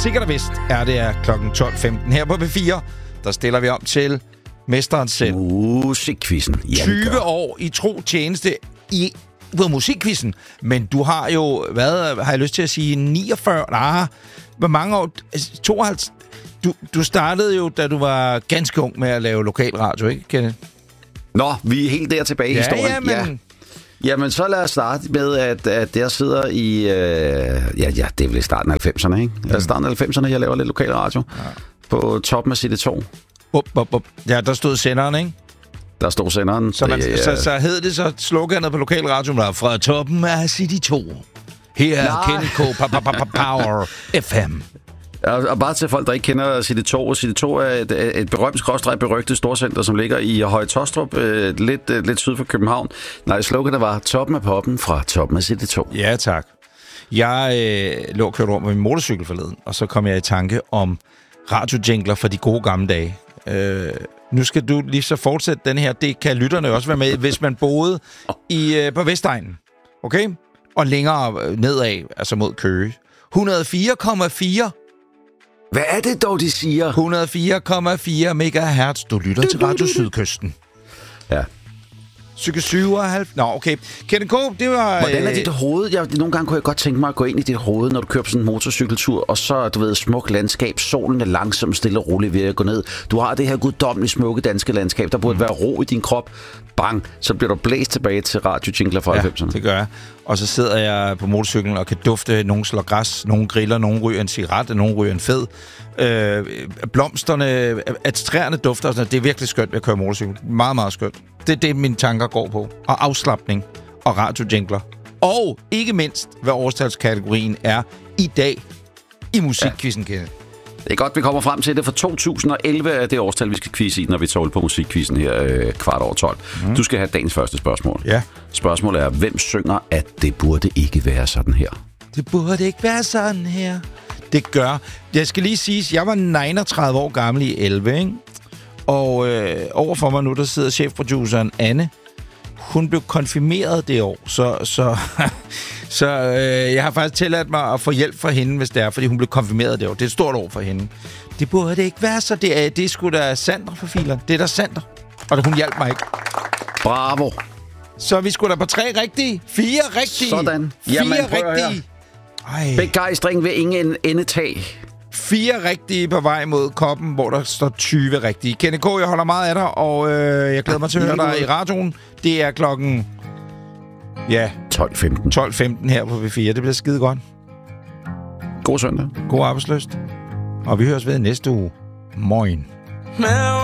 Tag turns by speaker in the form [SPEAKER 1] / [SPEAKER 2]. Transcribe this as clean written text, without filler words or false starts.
[SPEAKER 1] Sikkert og vist er det klokken 12.15 her på P4. Der stiller vi om til mesteren selv.
[SPEAKER 2] Musikquizzen.
[SPEAKER 1] 20 år i tro tjeneste på musikquizzen. Men du har jo, har jeg lyst til at sige, 49... hvor mange år? 52... Du startede jo, da du var ganske ung med at lave lokalradio, ikke, Kenneth?
[SPEAKER 2] Nå, vi er helt der tilbage i historien.
[SPEAKER 1] Jamen.
[SPEAKER 2] Jamen, så lad os starte med, at jeg sidder i... det er vel i starten af 90'erne, ikke? I starten af 90'erne, jeg laver lidt lokalradio. Ja. På toppen af City 2.
[SPEAKER 1] Ja, der stod senderen, ikke?
[SPEAKER 2] Der stod senderen.
[SPEAKER 1] Så hed det så sloganet på lokalradioen, der fra toppen af City 2. Her er Kenneth K. Power FM.
[SPEAKER 2] Og bare til folk, der ikke kender City 2. City 2 er et berygtet storcenter, som ligger i Høje Taastrup, lidt syd for København. Nej, sloganet var toppen af poppen fra toppen af City 2.
[SPEAKER 1] Ja, tak. Jeg lå og kørte rundt med min motorcykel forleden, og så kom jeg i tanke om radiojingler fra de gode gamle dage. Nu skal du lige så fortsætte den her. Det kan lytterne også være med, hvis man boede på Vestegnen. Okay? Og længere nedad, altså mod Køge. 104,4.
[SPEAKER 2] Hvad er det dog, de siger?
[SPEAKER 1] 104,4 megahertz. Du lytter til Radio Sydkysten.
[SPEAKER 2] Ja.
[SPEAKER 1] Psyke 97. Nå, okay. Kenneth K., det var...
[SPEAKER 2] Hvordan er dit hoved? Nogle gange kunne jeg godt tænke mig at gå ind i dit hoved, når du kører på sådan en motorcykeltur, og så, du ved, smuk landskab, solen er langsomt, stille og roligt ved at gå ned. Du har det her guddommeligt smukke danske landskab, der burde være ro i din krop. Bang, så bliver du blæst tilbage til radiojingler fra 90'erne.
[SPEAKER 1] Det gør jeg. Og så sidder jeg på motorcyklen og kan dufte, nogen slår græs, nogen griller, nogen ryger en cigaret, nogen ryger en fed. Blomsterne, at træerne dufter, det er virkelig skønt ved at køre motorcykel. Meget, meget skønt. Det er det, mine tanker går på. Og afslapning og radiojingler. Og ikke mindst, hvad årstalskategorien er i dag i musikquizzen, Kenneth.
[SPEAKER 2] Det er godt, vi kommer frem til det, for 2011 er det årstal, vi skal quizze i, når vi tager på musikquizzen her 12:15. Du skal have dagens første spørgsmål.
[SPEAKER 1] Ja.
[SPEAKER 2] Spørgsmålet er, hvem synger, at det burde ikke være sådan her?
[SPEAKER 1] Det burde ikke være sådan her. Det gør. Jeg skal lige sige, jeg var 39 år gammel i 11, ikke? Og overfor mig nu, der sidder chefproduceren Anne. Hun blev konfirmeret det år, så jeg har faktisk tilladt mig at få hjælp fra hende, hvis det er, fordi hun blev konfirmeret det år. Det er et stort år for hende. Det burde ikke være så. Det er sgu da Sandra for filer. Det er der Sandra. Og hun hjalp mig ikke.
[SPEAKER 2] Bravo.
[SPEAKER 1] Så vi skulle da på 3 rigtige. 4 rigtige.
[SPEAKER 2] Sådan.
[SPEAKER 1] 4 rigtige.
[SPEAKER 2] Begejstring ved ingen endetag.
[SPEAKER 1] 4 rigtige på vej mod koppen, hvor der står 20 rigtige. Kenneth K., jeg holder meget af dig, og jeg glæder mig til at høre dig i radioen. Det er klokken 12:15 her på V4. Det bliver skide godt.
[SPEAKER 2] God søndag.
[SPEAKER 1] God arbejdsløst. Og vi høres ved næste uge. Moin.